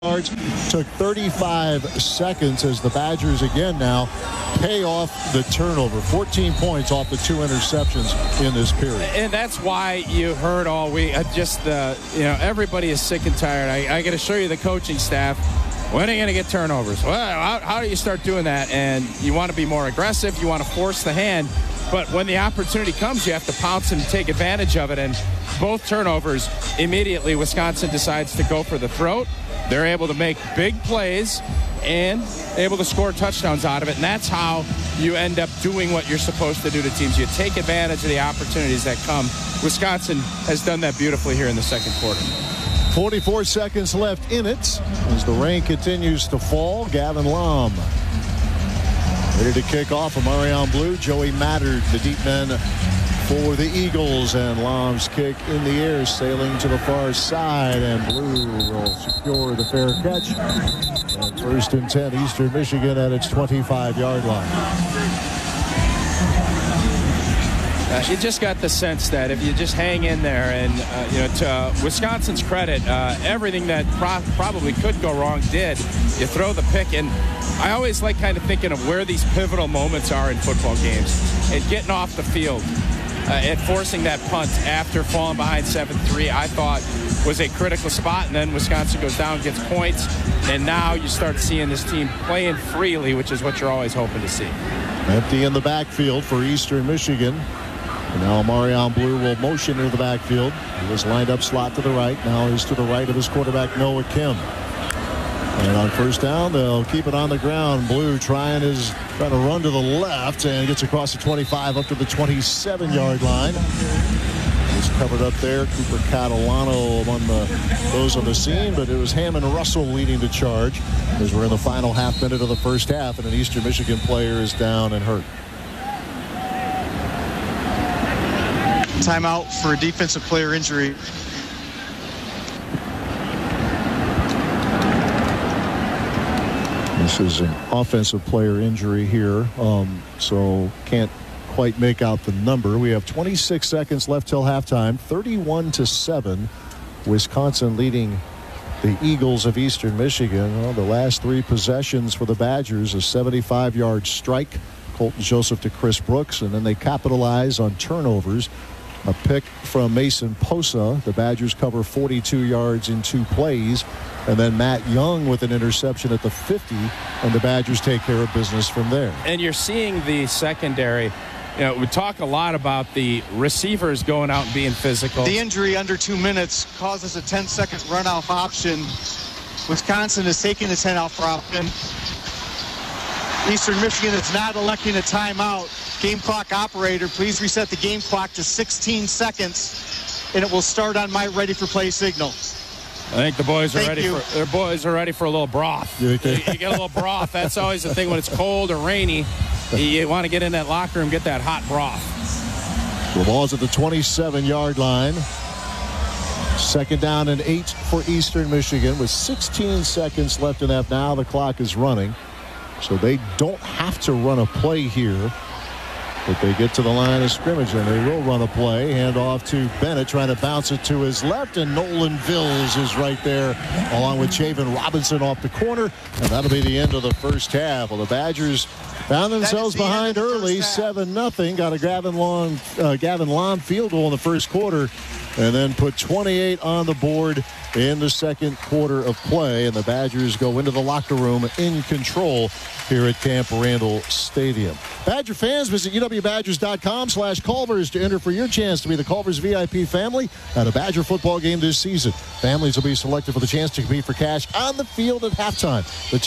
yards. Took 35 seconds as the Badgers again now pay off the turnover. 14 points off the 2 interceptions in this period. And that's why you heard all week, everybody is sick and tired. I got to show you the coaching staff. When are you going to get turnovers? Well, how do you start doing that? And you want to be more aggressive. You want to force the hand. But when the opportunity comes, you have to pounce and take advantage of it. And both turnovers, immediately Wisconsin decides to go for the throat. They're able to make big plays and able to score touchdowns out of it. And that's how you end up doing what you're supposed to do to teams. You take advantage of the opportunities that come. Wisconsin has done that beautifully here in the second quarter. 44 seconds left in it as the rain continues to fall. Gavin Lom ready to kick off. Amarion Blue, Joey Mattard, the deep men for the Eagles, and Lom's kick in the air, sailing to the far side, and Blue will secure the fair catch. And 1st and 10, Eastern Michigan at its 25-yard line. You just got the sense that if you just hang in there and, to Wisconsin's credit, everything that probably could go wrong did. You throw the pick, and I always like kind of thinking of where these pivotal moments are in football games and getting off the field and forcing that punt after falling behind 7-3, I thought was a critical spot. And then Wisconsin goes down, gets points, and now you start seeing this team playing freely, which is what you're always hoping to see. Empty in the backfield for Eastern Michigan. And now Amarion Blue will motion into the backfield. He was lined up slot to the right. Now he's to the right of his quarterback, Noah Kim. And on 1st down, they'll keep it on the ground. Blue trying to run to the left and gets across the 25 up to the 27-yard line. He's covered up there. Cooper Catalano among those on the scene, but it was Hammond Russell leading the charge as we're in the final half minute of the first half, and an Eastern Michigan player is down and hurt. Timeout for a defensive player injury. This is an offensive player injury here, so can't quite make out the number. We have 26 seconds left till halftime. 31-7. Wisconsin leading the Eagles of Eastern Michigan. Well, the last 3 possessions for the Badgers, a 75-yard strike. Colton Joseph to Chris Brooks, and then they capitalize on turnovers. A pick from Mason Posa. The Badgers cover 42 yards in 2 plays. And then Matt Young with an interception at the 50. And the Badgers take care of business from there. And you're seeing the secondary. We talk a lot about the receivers going out and being physical. The injury under 2 minutes causes a 10-second runoff option. Wisconsin is taking the 10-off option. Eastern Michigan is not electing a timeout. Game clock operator, please reset the game clock to 16 seconds, and it will start on my ready for play signal. I think the boys are ready for a little broth. You get a little broth. That's always the thing when it's cold or rainy. You want to get in that locker room, get that hot broth. The ball's at the 27-yard line. 2nd down and 8 for Eastern Michigan with 16 seconds left in that. Now the clock is running, so they don't have to run a play here. But they get to the line of scrimmage, and they will run a play. Hand off to Bennett, trying to bounce it to his left, and Nolan Vills is right there, along with Chaven Robinson off the corner, and that'll be the end of the first half. Well, the Badgers found themselves behind early, 7-0. Got a Gavin Lom field goal in the first quarter, and then put 28 on the board in the second quarter of play, and the Badgers go into the locker room in control here at Camp Randall Stadium. Badger fans, visit uwbadgers.com/Culver's to enter for your chance to be the Culver's VIP family at a Badger football game this season. Families will be selected for the chance to compete for cash on the field at halftime. That's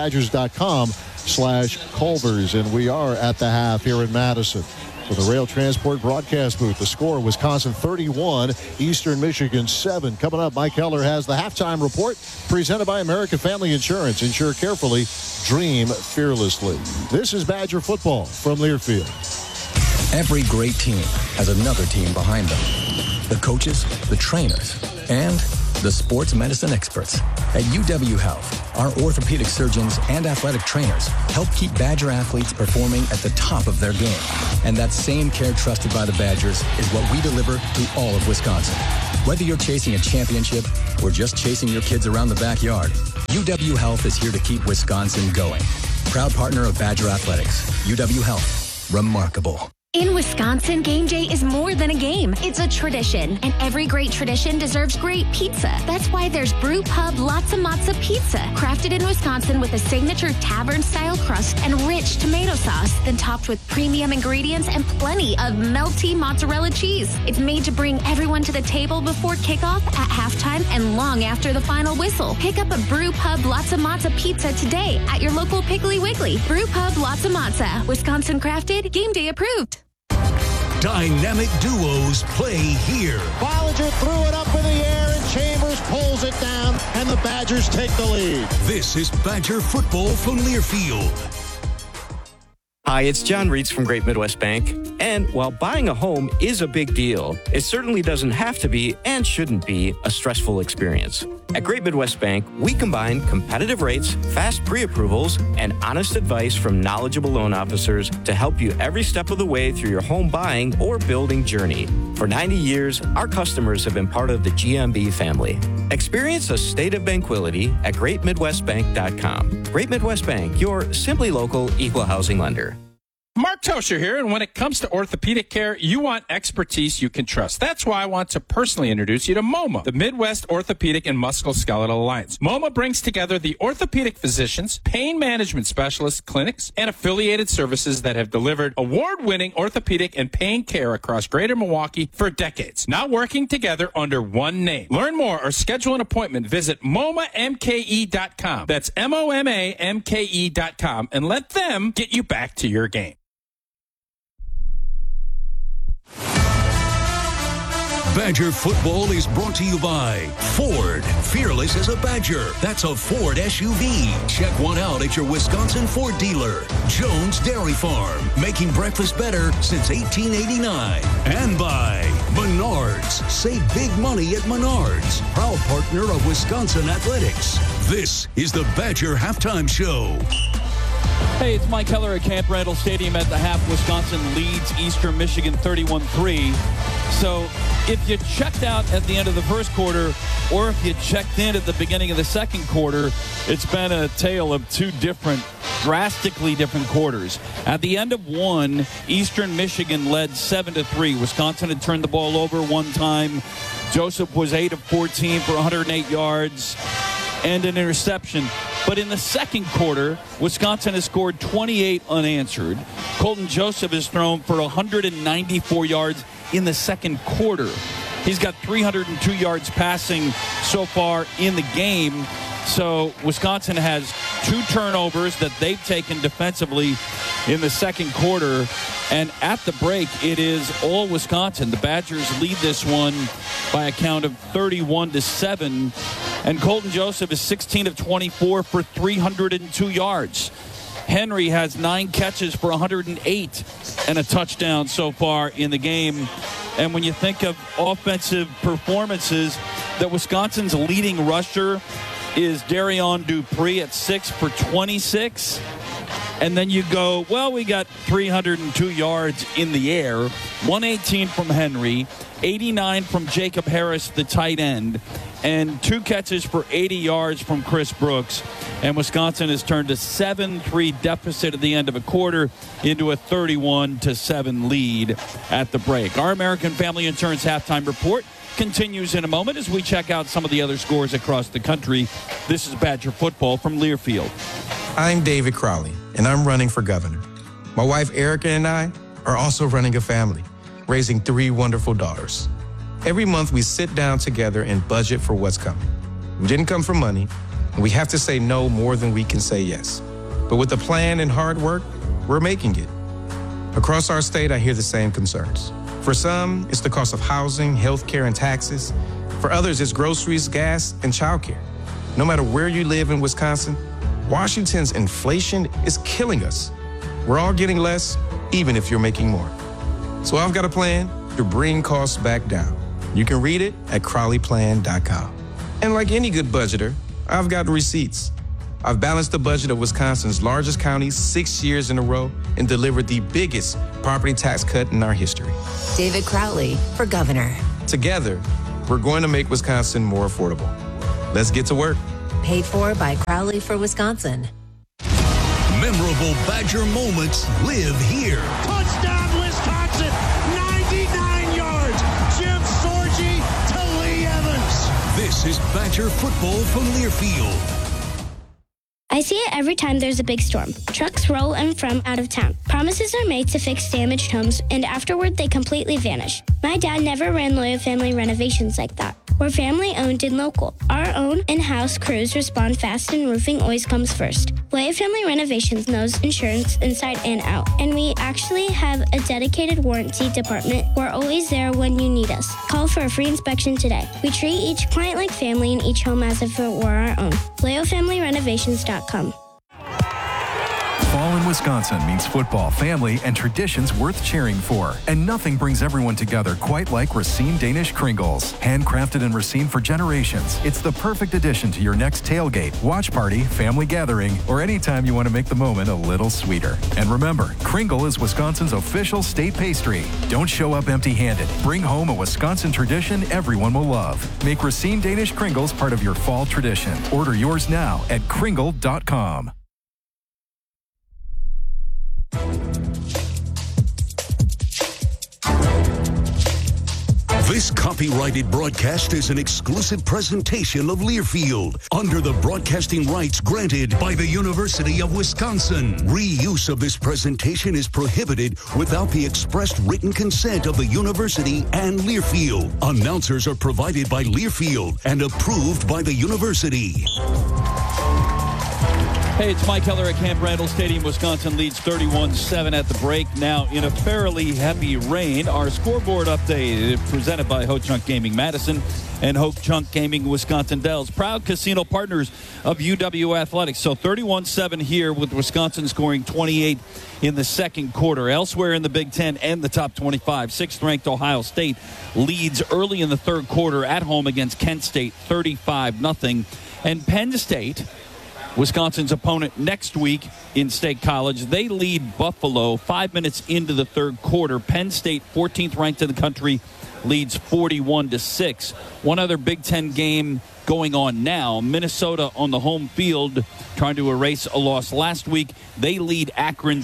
uwbadgers.com/Culver's, and we are at the half here in Madison. For the Rail Transport broadcast booth, the score: Wisconsin 31, Eastern Michigan 7. Coming up, Mike Heller has the halftime report presented by American Family Insurance. Insure carefully, dream fearlessly. This is Badger football from Learfield. Every great team has another team behind them. The coaches, the trainers, and the sports medicine experts. At UW Health, our orthopedic surgeons and athletic trainers help keep Badger athletes performing at the top of their game. And that same care trusted by the Badgers is what we deliver to all of Wisconsin. Whether you're chasing a championship or just chasing your kids around the backyard, UW Health is here to keep Wisconsin going. Proud partner of Badger Athletics. UW Health. Remarkable. In Wisconsin, game day is more than a game. It's a tradition, and every great tradition deserves great pizza. That's why there's Brew Pub Lots of Matza Pizza, crafted in Wisconsin with a signature tavern-style crust and rich tomato sauce, then topped with premium ingredients and plenty of melty mozzarella cheese. It's made to bring everyone to the table before kickoff, at halftime, and long after the final whistle. Pick up a Brew Pub Lots of Matza Pizza today at your local Piggly Wiggly. Brew Pub Lots of Matza, Wisconsin crafted, game day approved. Dynamic duos play here. Bollinger threw it up in the air, and Chambers pulls it down, and the Badgers take the lead. This is Badger football from Learfield. Hi, it's John Reitz from Great Midwest Bank. And while buying a home is a big deal, it certainly doesn't have to be and shouldn't be a stressful experience. At Great Midwest Bank, we combine competitive rates, fast pre-approvals, and honest advice from knowledgeable loan officers to help you every step of the way through your home buying or building journey. For 90 years, our customers have been part of the GMB family. Experience a state of tranquility at GreatMidwestBank.com. Great Midwest Bank, your simply local equal housing lender. Mark Tosher here, and when it comes to orthopedic care, you want expertise you can trust. That's why I want to personally introduce you to MoMA, the Midwest Orthopedic and Musculoskeletal Alliance. MoMA brings together the orthopedic physicians, pain management specialists, clinics, and affiliated services that have delivered award-winning orthopedic and pain care across Greater Milwaukee for decades. Now working together under one name. Learn more or schedule an appointment. Visit MoMaMKE.com. That's MoMaMKE.com, and let them get you back to your game. Badger football is brought to you by Ford. Fearless as a Badger. That's a Ford SUV. Check one out at your Wisconsin Ford dealer. Jones Dairy Farm. Making breakfast better since 1889. And by Menards. Save big money at Menards. Proud partner of Wisconsin Athletics. This is the Badger Halftime Show. Hey, it's Mike Heller at Camp Randall Stadium at the half. Wisconsin leads Eastern Michigan 31-3. So if you checked out at the end of the first quarter or if you checked in at the beginning of the second quarter, it's been a tale of two drastically different quarters. At the end of one, Eastern Michigan led 7-3. Wisconsin had turned the ball over one time. Joseph was 8 of 14 for 108 yards and an interception. But in the second quarter, Wisconsin has scored 28 unanswered. Colton Joseph has thrown for 194 yards in the second quarter. He's got 302 yards passing so far in the game. So Wisconsin has 2 turnovers that they've taken defensively in the second quarter. And at the break, it is all Wisconsin. The Badgers lead this one by a count of 31-7. And Colton Joseph is 16 of 24 for 302 yards. Henry has 9 catches for 108 and a touchdown so far in the game. And when you think of offensive performances, that Wisconsin's leading rusher is Darion Dupree at 6 for 26. And then you go, well, we got 302 yards in the air, 118 from Henry, 89 from Jacob Harris, the tight end, and 2 catches for 80 yards from Chris Brooks. And Wisconsin has turned a 7-3 deficit at the end of a quarter into a 31-7 lead at the break. Our American Family Insurance Halftime Report continues in a moment as we check out some of the other scores across the country. This is Badger football from Learfield. I'm David Crowley, and I'm running for governor. My wife Erica and I are also running a family, raising 3 wonderful daughters. Every month we sit down together and budget for what's coming. We didn't come for money, and we have to say no more than we can say yes. But with a plan and hard work, we're making it. Across our state, I hear the same concerns. For some, it's the cost of housing, healthcare, and taxes. For others, it's groceries, gas, and childcare. No matter where you live in Wisconsin, Washington's inflation is killing us. We're all getting less, even if you're making more. So I've got a plan to bring costs back down. You can read it at CrowleyPlan.com. And like any good budgeter, I've got receipts. I've balanced the budget of Wisconsin's largest counties 6 years in a row and delivered the biggest property tax cut in our history. David Crowley for governor. Together, we're going to make Wisconsin more affordable. Let's get to work. Paid for by Crowley for Wisconsin. Memorable Badger moments live here. Touchdown, Wisconsin! 99 yards! Jim Sorgi to Lee Evans. This is Badger football from Learfield. I see it every time there's a big storm. Trucks roll in from out of town. Promises are made to fix damaged homes, and afterward they completely vanish. My dad never ran Loyal Family Renovations like that. We're family-owned and local. Our own in-house crews respond fast, and roofing always comes first. Loyal Family Renovations knows insurance inside and out, and we actually have a dedicated warranty department. We're always there when you need us. Call for a free inspection today. We treat each client like family and each home as if it were our own. LoyalFamilyRenovations.com. Fall in Wisconsin means football, family, and traditions worth cheering for. And nothing brings everyone together quite like Racine Danish Kringles. Handcrafted in Racine for generations, it's the perfect addition to your next tailgate, watch party, family gathering, or anytime you want to make the moment a little sweeter. And remember, Kringle is Wisconsin's official state pastry. Don't show up empty-handed. Bring home a Wisconsin tradition everyone will love. Make Racine Danish Kringles part of your fall tradition. Order yours now at kringle.com. This copyrighted broadcast is an exclusive presentation of Learfield under the broadcasting rights granted by the University of Wisconsin. Reuse of this presentation is prohibited without the expressed written consent of the university and Learfield. Announcers are provided by Learfield and approved by the university. Hey, it's Mike Keller at Camp Randall Stadium. Wisconsin leads 31-7 at the break. Now in a fairly heavy rain. Our scoreboard update presented by Ho Chunk Gaming Madison and Ho Chunk Gaming Wisconsin Dells. Proud casino partners of UW Athletics. So 31-7 here with Wisconsin scoring 28 in the second quarter. Elsewhere in the Big Ten and the top 25, sixth-ranked Ohio State leads early in the third quarter at home against Kent State 35-0. And Penn State, Wisconsin's opponent next week in State College, they lead Buffalo 5 minutes into the third quarter. Penn State, 14th ranked in the country, leads 41-6. One other Big Ten game going on now. Minnesota on the home field trying to erase a loss last week. They lead Akron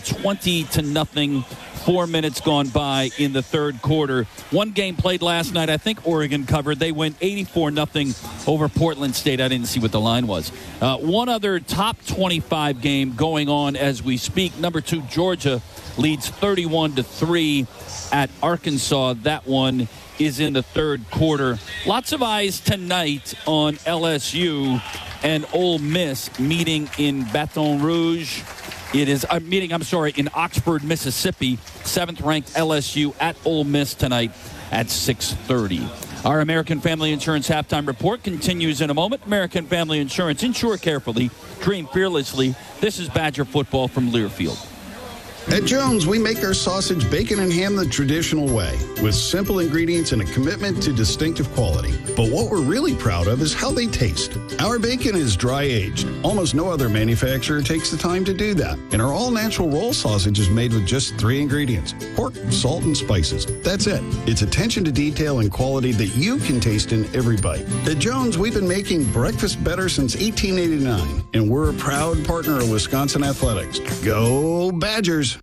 20-0. 4 minutes gone by in the third quarter. One game played last night. I think Oregon covered. They win 84-0 over Portland State. I didn't see what the line was. One other top 25 game going on as we speak. Number 2, Georgia leads 31-3 at Arkansas. That one is in the third quarter. Lots of eyes tonight on LSU and Ole Miss meeting in Baton Rouge. It is a meeting, in Oxford, Mississippi. 7th-ranked LSU at Ole Miss tonight at 6:30. Our American Family Insurance halftime report continues in a moment. American Family Insurance. Insure carefully. Dream fearlessly. This is Badger football from Learfield. At Jones, we make our sausage, bacon, and ham the traditional way, with simple ingredients and a commitment to distinctive quality. But what we're really proud of is how they taste. Our bacon is dry-aged. Almost no other manufacturer takes the time to do that. And our all-natural roll sausage is made with just 3 ingredients: pork, salt, and spices. That's it. It's attention to detail and quality that you can taste in every bite. At Jones, we've been making breakfast better since 1889, and we're a proud partner of Wisconsin Athletics. Go Badgers!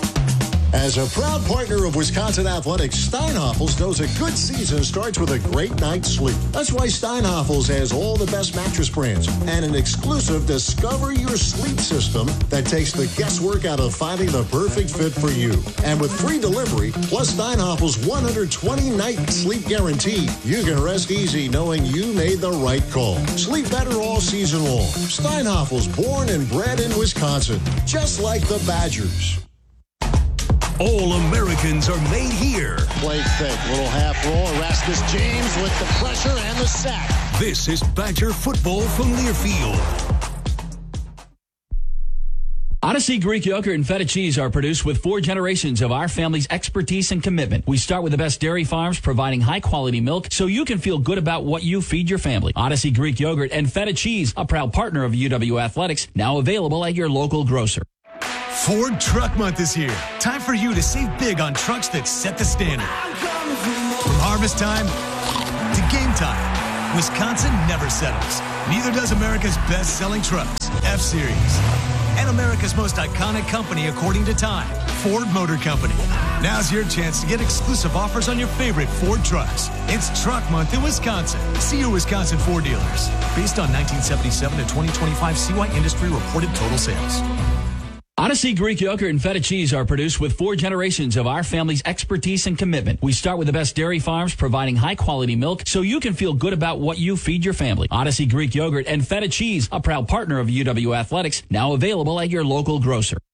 As a proud partner of Wisconsin Athletics, Steinhoffels knows a good season starts with a great night's sleep. That's why Steinhoffels has all the best mattress brands and an exclusive Discover Your Sleep system that takes the guesswork out of finding the perfect fit for you. And with free delivery, plus Steinhoffels' 120-night sleep guarantee, you can rest easy knowing you made the right call. Sleep better all season long. Steinhoffels, born and bred in Wisconsin, just like the Badgers. All Americans are made here. Play fake, little half roll. Erasmus James with the pressure and the sack. This is Badger football from Learfield. Odyssey Greek yogurt and feta cheese are produced with 4 generations of our family's expertise and commitment. We start with the best dairy farms providing high-quality milk so you can feel good about what you feed your family. Odyssey Greek yogurt and feta cheese, a proud partner of UW Athletics, now available at your local grocer. Ford Truck Month is here. Time for you to save big on trucks that set the standard. From harvest time to game time, Wisconsin never settles. Neither does America's best-selling trucks, F-Series. And America's most iconic company, according to Time, Ford Motor Company. Now's your chance to get exclusive offers on your favorite Ford trucks. It's Truck Month in Wisconsin. See your Wisconsin Ford dealers. Based on 1977 to 2025 CY Industry reported total sales. Odyssey Greek Yogurt and Feta Cheese are produced with 4 generations of our family's expertise and commitment. We start with the best dairy farms providing high-quality milk so you can feel good about what you feed your family. Odyssey Greek Yogurt and Feta Cheese, a proud partner of UW Athletics, now available at your local grocer.